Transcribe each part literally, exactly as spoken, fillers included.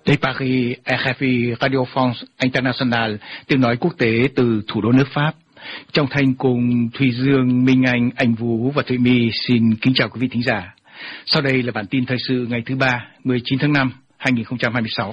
Từ Paris, R F I Radio France International, tiếng nói quốc tế từ thủ đô nước Pháp. Trong Thanh cùng Thùy Dương, Minh Anh, Anh Vũ và Thụy My xin kính chào quý vị thính giả. Sau đây là bản tin thời sự ngày thứ ba, mười chín tháng năm, hai nghìn không trăm hai mươi sáu.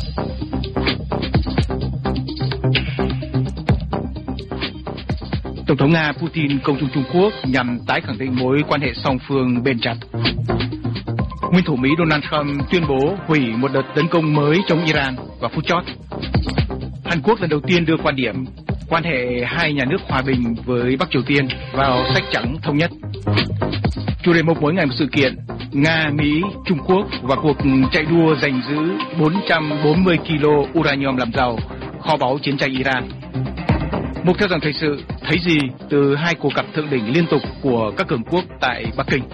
Tổng thống Nga Putin công du Trung Quốc nhằm tái khẳng định mối quan hệ song phương bền chặt. Nguyên thủ Mỹ Donald Trump tuyên bố hủy một đợt tấn công mới chống Iran vào phút chót. Hàn Quốc lần đầu tiên đưa quan điểm quan hệ hai nhà nước hòa bình với Bắc Triều Tiên vào sách trắng thống nhất. Chủ đề mục mỗi ngày một sự kiện: Nga, Mỹ, Trung Quốc và cuộc chạy đua giành giữ bốn trăm bốn mươi ki lô uranium làm giàu, kho báu chiến tranh Iran. Mục theo dòng thời sự: thấy gì từ hai cuộc gặp thượng đỉnh liên tục của các cường quốc tại Bắc Kinh.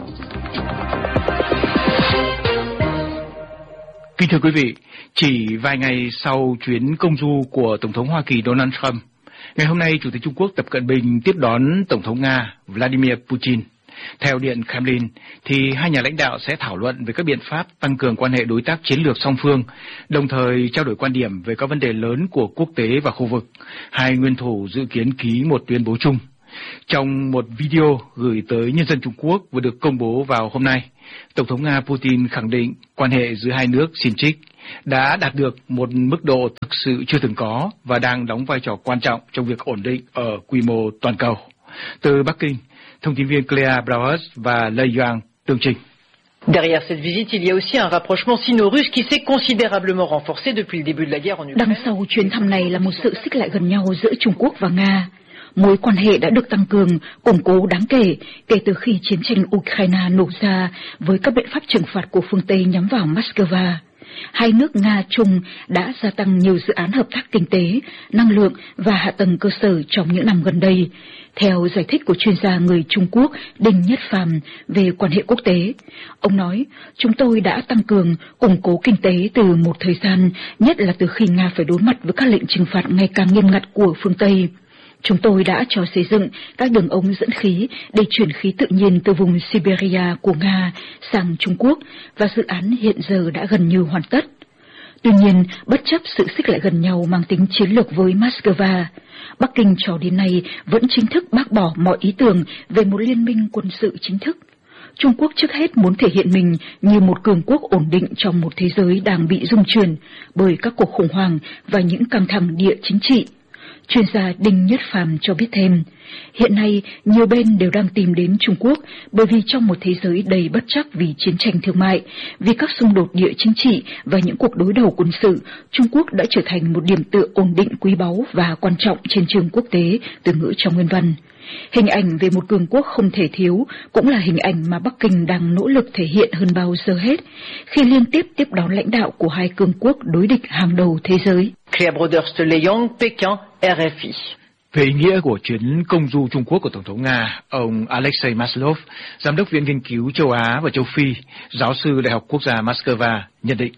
Kính thưa quý vị, chỉ vài ngày sau chuyến công du của Tổng thống Hoa Kỳ Donald Trump, ngày hôm nay Chủ tịch Trung Quốc Tập Cận Bình tiếp đón Tổng thống Nga Vladimir Putin. Theo Điện Kremlin, thì hai nhà lãnh đạo sẽ thảo luận về các biện pháp tăng cường quan hệ đối tác chiến lược song phương, đồng thời trao đổi quan điểm về các vấn đề lớn của quốc tế và khu vực. Hai nguyên thủ dự kiến ký một tuyên bố chung. Trong một video gửi tới nhân dân Trung Quốc vừa được công bố vào hôm nay, Tổng thống Nga Putin khẳng định quan hệ giữa hai nước xin trích đã đạt được một mức độ thực sự chưa từng có và đang đóng vai trò quan trọng trong việc ổn định ở quy mô toàn cầu. Từ Bắc Kinh, thông tin viên Claire Browers và Lei Yang tường trình. Derrière cette visite, il y a aussi un rapprochement sino-russe qui s'est considérablement renforcé depuis le début de la guerre en Ukraine. Đằng sau chuyến thăm này là một sự xích lại gần nhau giữa Trung Quốc và Nga. Mối quan hệ đã được tăng cường, củng cố đáng kể kể từ khi chiến tranh Ukraine nổ ra với các biện pháp trừng phạt của phương Tây nhắm vào Moscow. Hai nước Nga-Trung đã gia tăng nhiều dự án hợp tác kinh tế, năng lượng và hạ tầng cơ sở trong những năm gần đây. Theo giải thích của chuyên gia người Trung Quốc Đinh Nhất Phàm về quan hệ quốc tế, ông nói, chúng tôi đã tăng cường, củng cố kinh tế từ một thời gian, nhất là từ khi Nga phải đối mặt với các lệnh trừng phạt ngày càng nghiêm ngặt của phương Tây. Chúng tôi đã cho xây dựng các đường ống dẫn khí để chuyển khí tự nhiên từ vùng Siberia của Nga sang Trung Quốc và dự án hiện giờ đã gần như hoàn tất. Tuy nhiên, bất chấp sự xích lại gần nhau mang tính chiến lược với Moscow, Bắc Kinh cho đến nay vẫn chính thức bác bỏ mọi ý tưởng về một liên minh quân sự chính thức. Trung Quốc trước hết muốn thể hiện mình như một cường quốc ổn định trong một thế giới đang bị rung chuyển bởi các cuộc khủng hoảng và những căng thẳng địa chính trị. Chuyên gia Đinh Nhất Phàm cho biết thêm, hiện nay nhiều bên đều đang tìm đến Trung Quốc bởi vì trong một thế giới đầy bất trắc vì chiến tranh thương mại, vì các xung đột địa chính trị và những cuộc đối đầu quân sự, Trung Quốc đã trở thành một điểm tựa ổn định quý báu và quan trọng trên trường quốc tế, từ ngữ trong nguyên văn. Hình ảnh về một cường quốc không thể thiếu cũng là hình ảnh mà Bắc Kinh đang nỗ lực thể hiện hơn bao giờ hết khi liên tiếp tiếp đón lãnh đạo của hai cường quốc đối địch hàng đầu thế giới. Claire Browers, Pékin, R F I. Về ý nghĩa của chuyến công du Trung Quốc của Tổng thống Nga, ông Alexei Maslov, Giám đốc Viện Nghiên cứu châu Á và châu Phi, giáo sư Đại học Quốc gia Moscow, nhận định.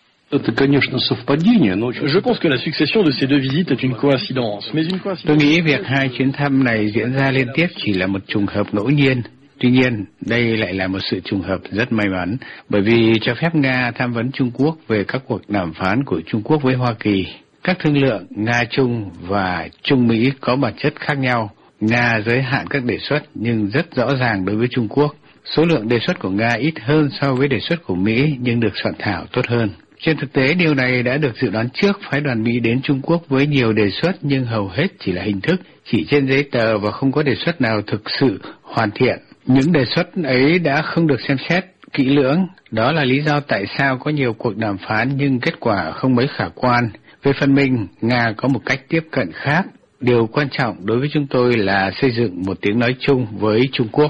Je pense que la succession de ces deux visites est une coïncidence, mais une coïncidence. Tôi nghĩ việc hai chuyến thăm này diễn ra liên tiếp chỉ là một trùng hợp ngẫu nhiên. Tuy nhiên, đây lại là một sự trùng hợp rất may mắn, bởi vì cho phép Nga tham vấn Trung Quốc về các cuộc đàm phán của Trung Quốc với Hoa Kỳ. Các thương lượng Nga-Trung và Trung-Mỹ có bản chất khác nhau. Nga giới hạn các đề xuất nhưng rất rõ ràng đối với Trung Quốc. Số lượng đề xuất của Nga ít hơn so với đề xuất của Mỹ nhưng được soạn thảo tốt hơn. Trên thực tế, điều này đã được dự đoán trước phái đoàn Mỹ đến Trung Quốc với nhiều đề xuất nhưng hầu hết chỉ là hình thức, chỉ trên giấy tờ và không có đề xuất nào thực sự hoàn thiện. Những đề xuất ấy đã không được xem xét kỹ lưỡng. Đó là lý do tại sao có nhiều cuộc đàm phán nhưng kết quả không mấy khả quan. Về phần mình, Nga có một cách tiếp cận khác. Điều quan trọng đối với chúng tôi là xây dựng một tiếng nói chung với Trung Quốc.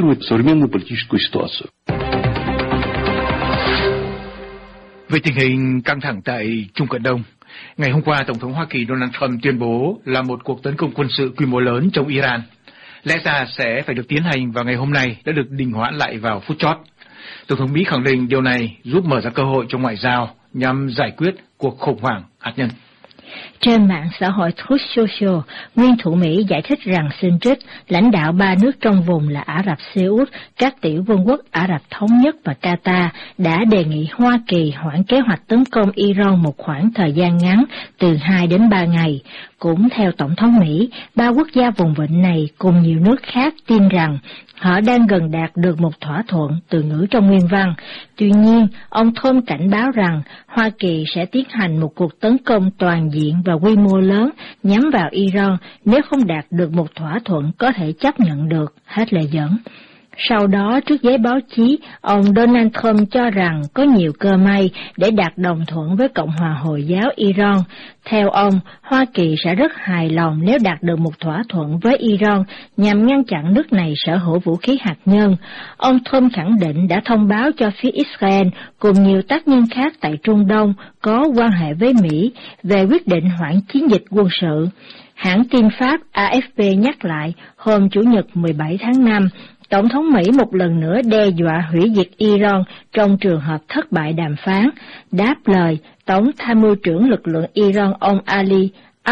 Về tình hình căng thẳng tại Trung Cận Đông, ngày hôm qua Tổng thống Hoa Kỳ Donald Trump tuyên bố là một cuộc tấn công quân sự quy mô lớn chống Iran, lẽ ra sẽ phải được tiến hành vào ngày hôm nay, đã được đình hoãn lại vào phút chót. Tổng thống Mỹ khẳng định điều này giúp mở ra cơ hội cho ngoại giao nhằm giải quyết cuộc khủng hoảng hạt nhân. Trên mạng xã hội Truth Social, nguyên thủ Mỹ giải thích rằng xin trích, lãnh đạo ba nước trong vùng là Ả Rập Xê Út, các tiểu vương quốc Ả Rập Thống Nhất và Qatar đã đề nghị Hoa Kỳ hoãn kế hoạch tấn công Iran một khoảng thời gian ngắn từ hai đến ba ngày. Cũng theo Tổng thống Mỹ, ba quốc gia vùng vịnh này cùng nhiều nước khác tin rằng họ đang gần đạt được một thỏa thuận, từ ngữ trong nguyên văn. Tuy nhiên, ông Trump cảnh báo rằng Hoa Kỳ sẽ tiến hành một cuộc tấn công toàn diện và quy mô lớn nhắm vào Iran nếu không đạt được một thỏa thuận có thể chấp nhận được, hết lời dẫn. Sau đó, trước giới báo chí, ông Donald Trump cho rằng có nhiều cơ may để đạt đồng thuận với Cộng hòa Hồi giáo Iran. Theo ông, Hoa Kỳ sẽ rất hài lòng nếu đạt được một thỏa thuận với Iran nhằm ngăn chặn nước này sở hữu vũ khí hạt nhân. Ông Trump khẳng định đã thông báo cho phía Israel cùng nhiều tác nhân khác tại Trung Đông có quan hệ với Mỹ về quyết định hoãn chiến dịch quân sự. Hãng tin Pháp A F P nhắc lại hôm Chủ nhật mười bảy tháng năm, Tổng thống Mỹ một lần nữa đe dọa hủy diệt Iran trong trường hợp thất bại đàm phán. Đáp lời, Tổng tham mưu trưởng lực lượng Iran ông Ali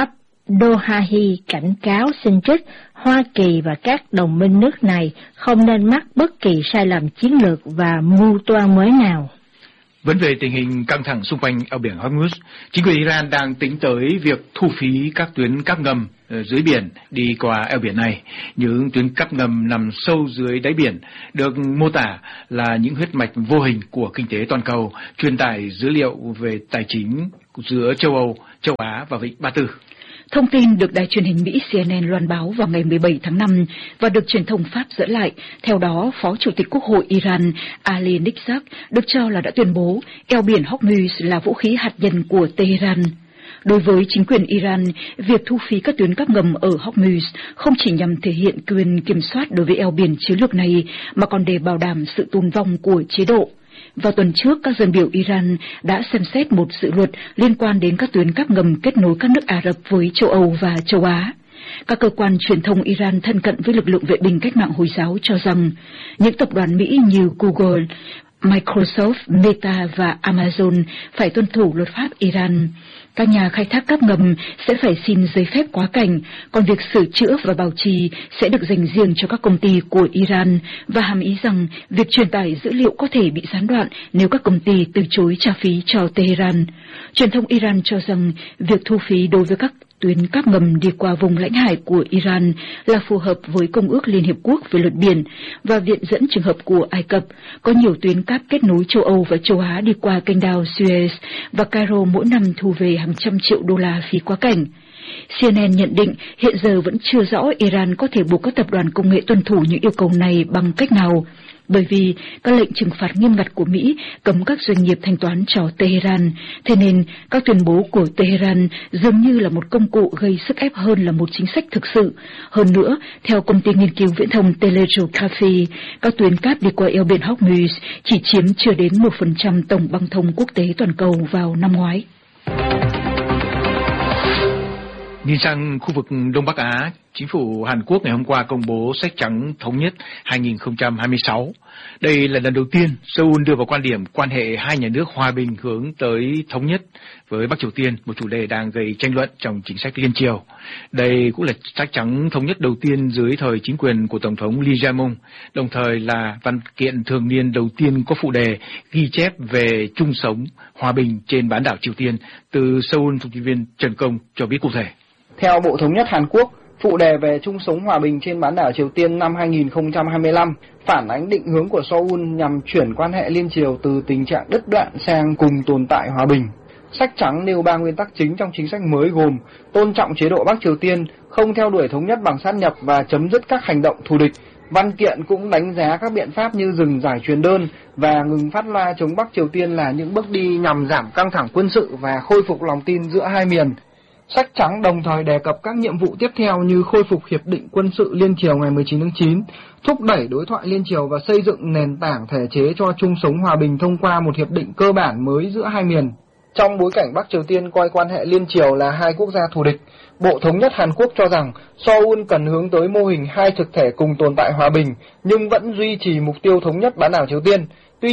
Abdollahi cảnh cáo xin trích, Hoa Kỳ và các đồng minh nước này không nên mắc bất kỳ sai lầm chiến lược và mưu toan mới nào. Vẫn về tình hình căng thẳng xung quanh eo biển Hormuz, chính quyền Iran đang tính tới việc thu phí các tuyến cáp ngầm dưới biển đi qua eo biển này. Những tuyến cáp ngầm nằm sâu dưới đáy biển được mô tả là những huyết mạch vô hình của kinh tế toàn cầu, truyền tải dữ liệu về tài chính giữa châu Âu, châu Á và Vịnh Ba Tư. Thông tin được đài truyền hình Mỹ C N N loan báo vào ngày mười bảy tháng năm và được truyền thông Pháp dẫn lại. Theo đó, Phó Chủ tịch Quốc hội Iran Ali Nikzak được cho là đã tuyên bố eo biển Hormuz là vũ khí hạt nhân của Tehran. Đối với chính quyền Iran, việc thu phí các tuyến cáp ngầm ở Hormuz không chỉ nhằm thể hiện quyền kiểm soát đối với eo biển chiến lược này, mà còn để bảo đảm sự tồn vong của chế độ. Vào tuần trước, các dân biểu Iran đã xem xét một dự luật liên quan đến các tuyến cáp ngầm kết nối các nước Ả Rập với châu Âu và châu Á. Các cơ quan truyền thông Iran thân cận với lực lượng vệ binh cách mạng Hồi giáo cho rằng những tập đoàn Mỹ như Google, Microsoft, Meta và Amazon phải tuân thủ luật pháp Iran. Các nhà khai thác cáp ngầm sẽ phải xin giấy phép quá cảnh, còn việc sửa chữa và bảo trì sẽ được dành riêng cho các công ty của Iran, và hàm ý rằng việc truyền tải dữ liệu có thể bị gián đoạn nếu các công ty từ chối trả phí cho Tehran. Truyền thông Iran cho rằng việc thu phí đối với các tuyến cáp ngầm đi qua vùng lãnh hải của Iran là phù hợp với Công ước Liên Hiệp Quốc về luật biển, và viện dẫn trường hợp của Ai Cập có nhiều tuyến cáp kết nối châu Âu và châu Á đi qua kênh đào Suez, và Cairo mỗi năm thu về hàng trăm triệu đô la phí quá cảnh. C N N nhận định hiện giờ vẫn chưa rõ Iran có thể buộc các tập đoàn công nghệ tuân thủ những yêu cầu này bằng cách nào, bởi vì các lệnh trừng phạt nghiêm ngặt của Mỹ cấm các doanh nghiệp thanh toán cho Tehran, thế nên các tuyên bố của Tehran dường như là một công cụ gây sức ép hơn là một chính sách thực sự. Hơn nữa, theo công ty nghiên cứu viễn thông Telegraphy, các tuyến cáp đi qua eo biển Hormuz chỉ chiếm chưa đến một phần trăm tổng băng thông quốc tế toàn cầu vào năm ngoái. Nhìn sang khu vực Đông Bắc Á, chính phủ Hàn Quốc ngày hôm qua công bố sách trắng thống nhất hai không hai sáu. Đây là lần đầu tiên Seoul đưa vào quan điểm quan hệ hai nhà nước hòa bình hướng tới thống nhất với Bắc Triều Tiên, một chủ đề đang gây tranh luận trong chính sách liên triều. Đây cũng là sách trắng thống nhất đầu tiên dưới thời chính quyền của Tổng thống Lee Jae-myung, đồng thời là văn kiện thường niên đầu tiên có phụ đề ghi chép về chung sống, hòa bình trên bán đảo Triều Tiên. Từ Seoul, thông tin viên Trần Công cho biết cụ thể. Theo Bộ Thống nhất Hàn Quốc, phụ đề về chung sống hòa bình trên bán đảo Triều Tiên năm hai không hai lăm phản ánh định hướng của Seoul nhằm chuyển quan hệ liên triều từ tình trạng đứt đoạn sang cùng tồn tại hòa bình. Sách trắng nêu ba nguyên tắc chính trong chính sách mới gồm tôn trọng chế độ Bắc Triều Tiên, không theo đuổi thống nhất bằng sát nhập và chấm dứt các hành động thù địch. Văn kiện cũng đánh giá các biện pháp như dừng giải truyền đơn và ngừng phát loa chống Bắc Triều Tiên là những bước đi nhằm giảm căng thẳng quân sự và khôi phục lòng tin giữa hai miền. Sách trắng đồng thời đề cập các nhiệm vụ tiếp theo như khôi phục hiệp định quân sự liên triều ngày mười chín tháng chín, thúc đẩy đối thoại liên triều và xây dựng nền tảng thể chế cho chung sống hòa bình thông qua một hiệp định cơ bản mới giữa hai miền. Trong bối cảnh Bắc Triều Tiên coi quan hệ liên triều là hai quốc gia thù địch, Bộ Thống nhất Hàn Quốc cho rằng Seoul cần hướng tới mô hình hai thực thể cùng tồn tại hòa bình nhưng vẫn duy trì mục tiêu thống nhất bán đảo Triều Tiên. Tuy nhiên,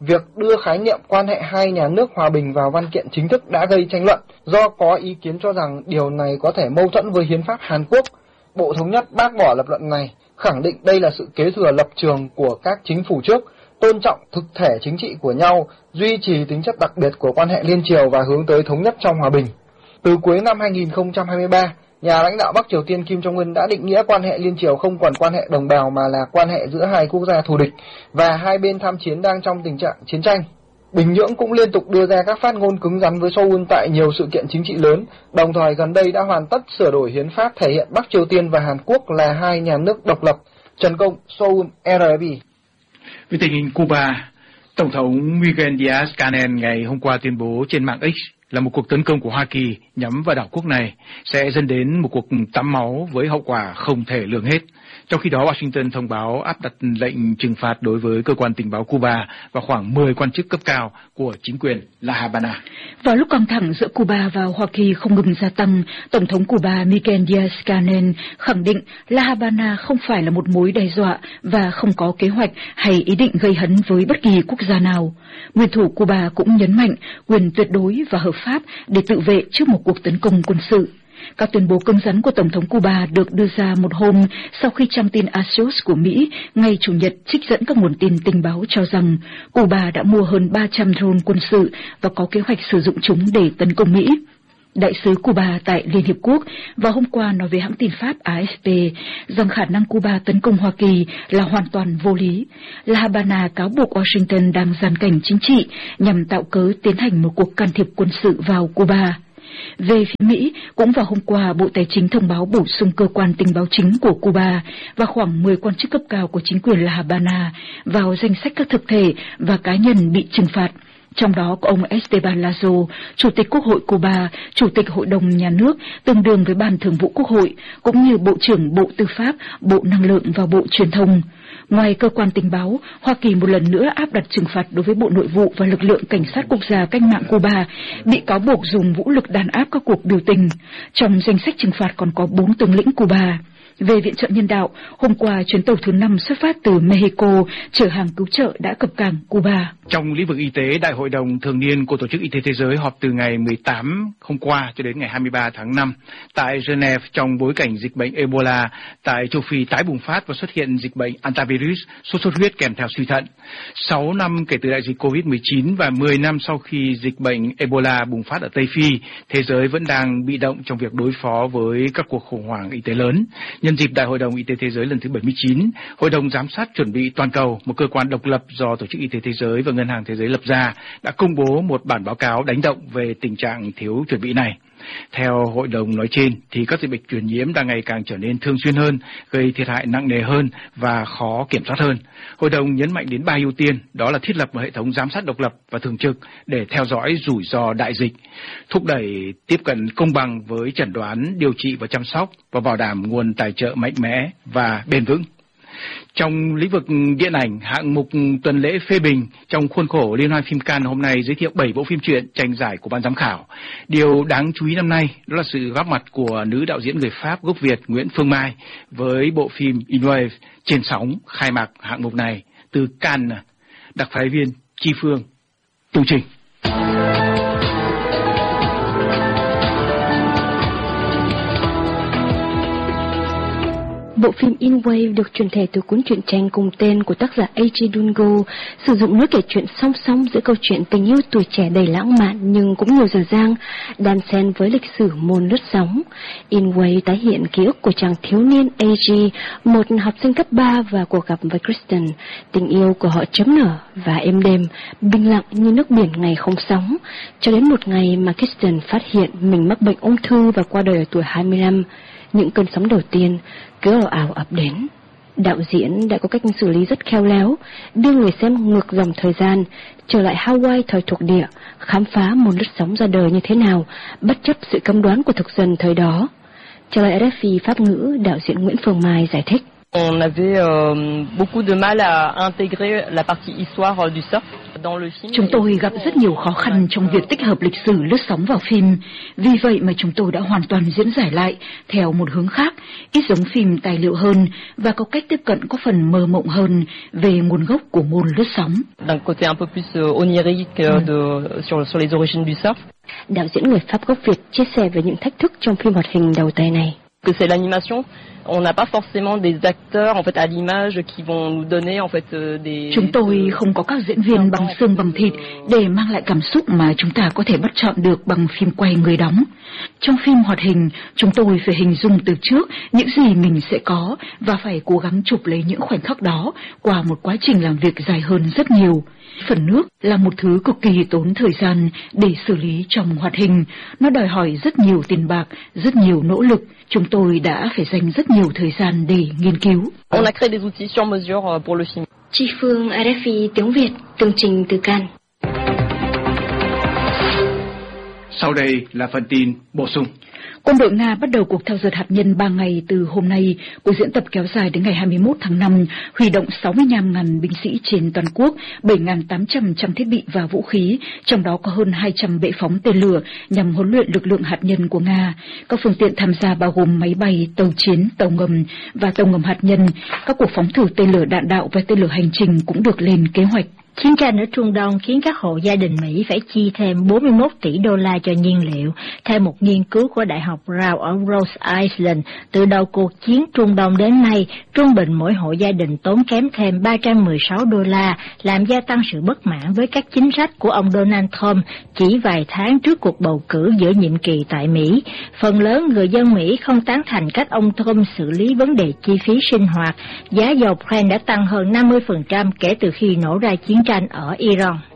việc đưa khái niệm quan hệ hai nhà nước hòa bình vào văn kiện chính thức đã gây tranh luận, do có ý kiến cho rằng điều này có thể mâu thuẫn với hiến pháp Hàn Quốc. Bộ Thống nhất bác bỏ lập luận này, khẳng định đây là sự kế thừa lập trường của các chính phủ trước, tôn trọng thực thể chính trị của nhau, duy trì tính chất đặc biệt của quan hệ liên triều và hướng tới thống nhất trong hòa bình. Từ cuối năm hai nghìn không trăm hai mươi ba, nhà lãnh đạo Bắc Triều Tiên Kim Jong-un đã định nghĩa quan hệ liên triều không còn quan hệ đồng bào mà là quan hệ giữa hai quốc gia thù địch và hai bên tham chiến đang trong tình trạng chiến tranh. Bình Nhưỡng cũng liên tục đưa ra các phát ngôn cứng rắn với Seoul tại nhiều sự kiện chính trị lớn, đồng thời gần đây đã hoàn tất sửa đổi hiến pháp thể hiện Bắc Triều Tiên và Hàn Quốc là hai nhà nước độc lập. Trần Công, Seoul, R F I. Về tình hình Cuba, Tổng thống Miguel Díaz-Canel ngày hôm qua tuyên bố trên mạng X là một cuộc tấn công của Hoa Kỳ nhắm vào đảo quốc này sẽ dẫn đến một cuộc tắm máu với hậu quả không thể lường hết. Trong khi đó, Washington thông báo áp đặt lệnh trừng phạt đối với cơ quan tình báo Cuba và khoảng mười quan chức cấp cao của chính quyền La Habana. Vào lúc căng thẳng giữa Cuba và Hoa Kỳ không ngừng gia tăng, Tổng thống Cuba Miguel Díaz-Canel khẳng định La Habana không phải là một mối đe dọa và không có kế hoạch hay ý định gây hấn với bất kỳ quốc gia nào. Nguyên thủ Cuba cũng nhấn mạnh quyền tuyệt đối và hợp pháp để tự vệ trước một cuộc tấn công quân sự. Các tuyên bố cứng rắn của Tổng thống Cuba được đưa ra một hôm sau khi trang tin Axios của Mỹ ngày Chủ nhật trích dẫn các nguồn tin tình báo cho rằng Cuba đã mua hơn ba trăm drone quân sự và có kế hoạch sử dụng chúng để tấn công Mỹ. Đại sứ Cuba tại Liên Hiệp Quốc vào hôm qua nói với hãng tin Pháp A F P rằng khả năng Cuba tấn công Hoa Kỳ là hoàn toàn vô lý. La Habana cáo buộc Washington đang giàn cảnh chính trị nhằm tạo cớ tiến hành một cuộc can thiệp quân sự vào Cuba. Về phía Mỹ, cũng vào hôm qua, Bộ Tài chính thông báo bổ sung cơ quan tình báo chính của Cuba và khoảng mười quan chức cấp cao của chính quyền La Habana vào danh sách các thực thể và cá nhân bị trừng phạt. Trong đó có ông Esteban Lazo, Chủ tịch Quốc hội Cuba, Chủ tịch Hội đồng Nhà nước, tương đương với Ban Thường vụ Quốc hội, cũng như Bộ trưởng Bộ Tư pháp, Bộ Năng lượng và Bộ Truyền thông. Ngoài cơ quan tình báo, Hoa Kỳ một lần nữa áp đặt trừng phạt đối với Bộ Nội vụ và lực lượng Cảnh sát Quốc gia Cách mạng Cuba, bị cáo buộc dùng vũ lực đàn áp các cuộc biểu tình. Trong danh sách trừng phạt còn có bốn tướng lĩnh Cuba. Về viện trợ nhân đạo, hôm qua chuyến tàu thứ năm xuất phát từ Mexico chở hàng cứu trợ đã cập cảng Cuba. Trong lĩnh vực y tế, Đại hội đồng thường niên của Tổ chức Y tế Thế giới họp từ ngày mười tám hôm qua cho đến ngày hai mươi ba tháng năm tại Geneva trong bối cảnh dịch bệnh Ebola tại châu Phi tái bùng phát và xuất hiện dịch bệnh antivirus, sốt xuất huyết kèm theo suy thận. Sáu năm kể từ đại dịch covid mười chín và mười năm sau khi dịch bệnh Ebola bùng phát ở Tây Phi, thế giới vẫn đang bị động trong việc đối phó với các cuộc khủng hoảng y tế lớn. Nhân dịp Đại hội đồng Y tế Thế giới lần thứ bảy mươi chín, Hội đồng Giám sát Chuẩn bị Toàn cầu, một cơ quan độc lập do Tổ chức Y tế Thế giới và Ngân hàng Thế giới lập ra, đã công bố một bản báo cáo đánh động về tình trạng thiếu chuẩn bị này. Theo hội đồng nói trên, thì các dịch bệnh truyền nhiễm đang ngày càng trở nên thường xuyên hơn, gây thiệt hại nặng nề hơn và khó kiểm soát hơn. Hội đồng nhấn mạnh đến ba ưu tiên, đó là thiết lập một hệ thống giám sát độc lập và thường trực để theo dõi rủi ro đại dịch, thúc đẩy tiếp cận công bằng với chẩn đoán, điều trị và chăm sóc, và bảo đảm nguồn tài trợ mạnh mẽ và bền vững. Trong lĩnh vực điện ảnh, hạng mục tuần lễ phê bình trong khuôn khổ Liên hoan phim Cannes hôm nay giới thiệu bảy bộ phim truyện tranh giải của ban giám khảo. Điều đáng chú ý năm nay đó là sự góp mặt của nữ đạo diễn người Pháp gốc Việt Nguyễn Phương Mai với bộ phim Inouye Trên sóng khai mạc hạng mục này. Từ Cannes, đặc phái viên Chi Phương, tường trình. Bộ phim In Wave được chuyển thể từ cuốn truyện tranh cùng tên của tác giả A J Dungo, sử dụng lối kể chuyện song song giữa câu chuyện tình yêu tuổi trẻ đầy lãng mạn nhưng cũng nhiều dở dang, đan xen với lịch sử môn lướt sóng. In Wave tái hiện ký ức của chàng thiếu niên A J, một học sinh cấp ba, và cuộc gặp với Kristen. Tình yêu của họ chớm nở và êm đềm, bình lặng như nước biển ngày không sóng, cho đến một ngày mà Kristen phát hiện mình mắc bệnh ung thư và qua đời ở tuổi hai mươi lăm. Những cơn sóng đầu tiên cứ ào ào ập đến. Đạo diễn đã có cách xử lý rất khéo léo, đưa người xem ngược dòng thời gian, trở lại Hawaii thời thuộc địa, khám phá môn lướt sóng ra đời như thế nào, bất chấp sự cấm đoán của thực dân thời đó. Trở lại R F I Pháp ngữ, đạo diễn Nguyễn Phương Mai giải thích. On avait euh, beaucoup de mal à intégrer la partie histoire du surf. Chúng tôi gặp rất nhiều khó khăn trong việc tích hợp lịch sử lướt sóng vào phim. Vì vậy mà chúng tôi đã hoàn toàn diễn giải lại theo một hướng khác, ít giống phim tài liệu hơn và có cách tiếp cận có phần mơ mộng hơn về nguồn gốc của môn lướt sóng. D'un côté un peu plus onirique de sur sur les origines du surf. Đạo diễn người Pháp gốc Việt chia sẻ về những thách thức trong phim hoạt hình đầu tay này. Que c'est l'animation, on n'a pas forcément des acteurs en fait à l'image qui vont nous donner en fait des. Chúng tôi không có các diễn viên bằng xương bằng thịt để mang lại cảm xúc mà chúng ta có thể bắt chọn được bằng phim quay người đóng. Trong phim hoạt hình, chúng tôi phải hình dung từ trước những gì mình sẽ có và phải cố gắng chụp lấy những khoảnh khắc đó qua một quá trình làm việc dài hơn rất nhiều. Phần nước là một thứ cực kỳ tốn thời gian để xử lý trong hoạt hình. Nó đòi hỏi rất nhiều tiền bạc, rất nhiều nỗ lực. Chúng tôi đã phải dành rất nhiều thời gian để nghiên cứu. On a créé des outils sur mesure pour le film. Chi Phương, rờ ép i tiếng Việt, tường trình từ Cannes. Sau đây là phần tin bổ sung. Quân đội Nga bắt đầu cuộc thao dượt hạt nhân ba ngày từ hôm nay. Cuộc diễn tập kéo dài đến ngày hai mươi mốt tháng năm, huy động sáu mươi lăm nghìn binh sĩ trên toàn quốc, bảy nghìn tám trăm trang thiết bị và vũ khí, trong đó có hơn hai trăm bệ phóng tên lửa nhằm huấn luyện lực lượng hạt nhân của Nga. Các phương tiện tham gia bao gồm máy bay, tàu chiến, tàu ngầm và tàu ngầm hạt nhân. Các cuộc phóng thử tên lửa đạn đạo và tên lửa hành trình cũng được lên kế hoạch. Chiến tranh ở Trung Đông khiến các hộ gia đình Mỹ phải chi thêm bốn mươi mốt tỷ đô la cho nhiên liệu. Theo một nghiên cứu của Đại học Brown ở Rhode Island, từ đầu cuộc chiến Trung Đông đến nay, trung bình mỗi hộ gia đình tốn kém thêm ba trăm mười sáu đô la, làm gia tăng sự bất mãn với các chính sách của ông Donald Trump chỉ vài tháng trước cuộc bầu cử giữa nhiệm kỳ tại Mỹ. Phần lớn người dân Mỹ không tán thành cách ông Trump xử lý vấn đề chi phí sinh hoạt. Giá dầu Brent đã tăng hơn năm mươi phần trăm kể từ khi nổ ra chiến tranh ở Iran.